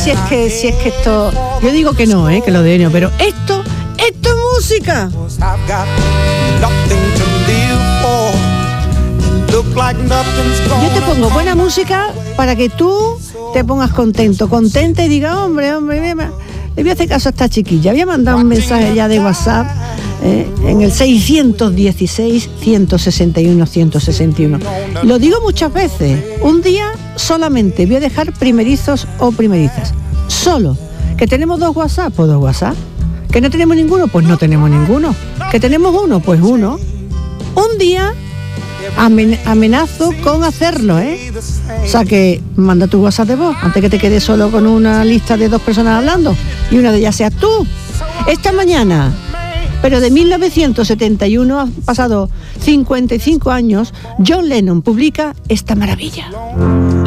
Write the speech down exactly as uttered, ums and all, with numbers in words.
si es que, si es que esto, yo digo que no, ¿eh? Que lo de Ennio, pero esto, esto es música. Yo te pongo buena música para que tú te pongas contento, contenta y diga, hombre, hombre, le voy a hacer caso a esta chiquilla. Voy a mandar un mensaje ya de WhatsApp eh, en el seiscientos dieciséis, ciento sesenta y uno, ciento sesenta y uno. Lo digo muchas veces, un día solamente voy a dejar primerizos o primerizas. Solo. ¿Que tenemos dos WhatsApp? Pues dos WhatsApp. ¿Que no tenemos ninguno? Pues no tenemos ninguno. ¿Que tenemos uno? Pues uno. Un día amen- amenazo con hacerlo, ¿eh? O sea que manda tu WhatsApp de voz antes que te quedes solo con una lista de dos personas hablando y una de ellas seas tú. Esta mañana, pero de mil novecientos setenta y uno, han pasado cincuenta y cinco años, John Lennon publica esta maravilla.